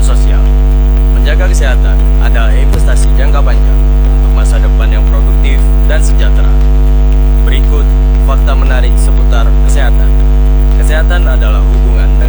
sosial. Menjaga kesehatan adalah investasi jangka panjang untuk masa depan yang produktif dan sejahtera. Berikut fakta menarik seputar kesehatan. Kesehatan adalah hubungan